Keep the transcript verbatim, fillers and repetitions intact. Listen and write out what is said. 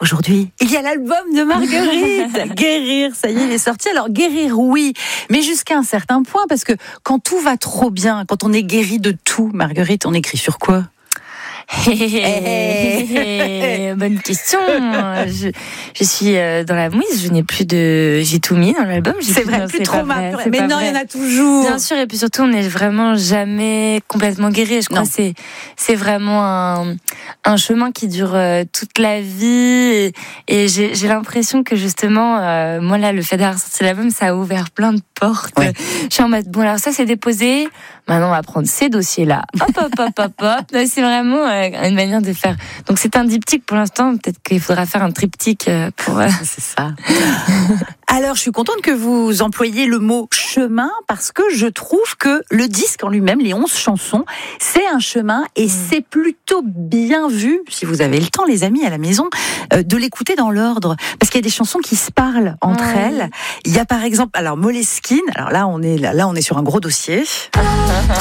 Aujourd'hui, il y a l'album de Marguerite. Guérir, ça y est, il est sorti. Alors guérir, oui, mais jusqu'à un certain point, parce que quand tout va trop bien, quand on est guéri de tout, Marguerite, on écrit sur quoi ? Hey, bonne question. Je, je suis dans la mouise, je n'ai plus de. J'ai tout mis dans l'album. J'ai c'est plus, vrai, non, plus c'est trop mal. Mais non, il y en a toujours. Bien sûr, et puis surtout, on n'est vraiment jamais complètement guéri. Je crois non. que c'est, c'est vraiment un, un chemin qui dure toute la vie. Et, et j'ai, j'ai l'impression que justement, euh, moi là, le fait d'avoir sorti l'album, ça a ouvert plein de portes. Ouais. Je suis en mode, bon, alors ça, c'est déposé. Maintenant, on va prendre ces dossiers-là. Hop, hop, hop, hop, hop. C'est vraiment une manière de faire. Donc, c'est un diptyque pour l'instant. Peut-être qu'il faudra faire un triptyque pour. C'est ça. Alors, je suis contente que vous employiez le mot chemin parce que je trouve que le disque en lui-même, les onze chansons, c'est un chemin et mmh. c'est plutôt bien vu, si vous avez le temps, les amis, à la maison, euh, de l'écouter dans l'ordre. Parce qu'il y a des chansons qui se parlent entre mmh. elles. Il y a par exemple, alors Moleskine, alors là, on est là, là, on est sur un gros dossier.